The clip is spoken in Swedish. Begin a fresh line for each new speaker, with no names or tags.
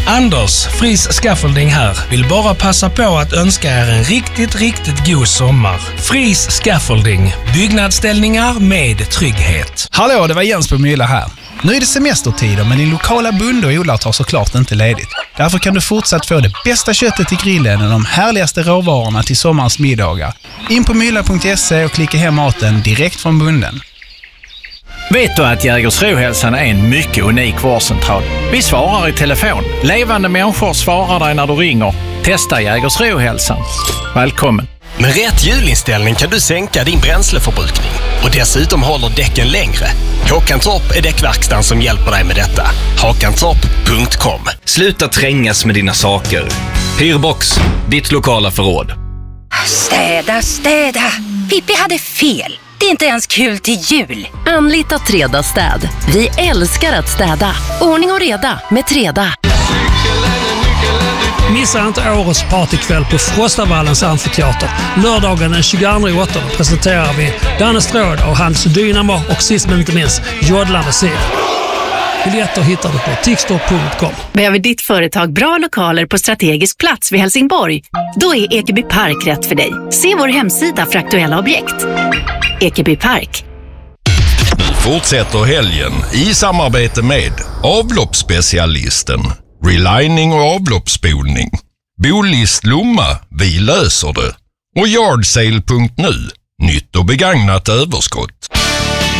Anders, Fris Scaffolding här, vill bara passa på att önska er en riktigt god sommar. Fris Scaffolding, byggnadsställningar med trygghet.
Hallå, det var Jens på Mylla här. Nu är det semestertider, men din lokala bonde och odlare tar såklart inte ledigt. Därför kan du fortsatt få det bästa köttet till grillen och de härligaste råvarorna till sommarens middagar. In på mylla.se och klicka hem maten direkt från bonden.
Vet du att Jägersrohälsan är en mycket unik vårdcentral? Vi svarar i telefon. Levande människor svarar dig när du ringer. Testa Jägersrohälsan. Välkommen.
Med rätt hjulinställning kan du sänka din bränsleförbrukning. Och dessutom håller däcken längre. Håkantorp är däckverkstan som hjälper dig med detta. Håkantorp.com.
Sluta trängas med dina saker. Hyrbox, ditt lokala förråd.
Städa. Pippi hade fel. Det är inte ens kul till jul.
Anlita Treda städ. Vi älskar att städa. Ordning och reda med Treda.
Missa inte årets partykväll på Frostavallens amfiteater. Lördagen den 22/8 presenterar vi Danne Stråd och hans Dynamo och sist men inte minst Jodlande Sid. Biljetter hittar du på tixtor.com.
Behöver ditt företag bra lokaler på strategisk plats vid Helsingborg? Då är Ekeby Park rätt för dig. Se vår hemsida för aktuella objekt. Ekeby Park.
Nu fortsätter helgen i samarbete med avloppsspecialisten, relining och avloppsspolning, Bolist Lomma, vi löser det, och Yardsale.nu, nytt och begagnat överskott.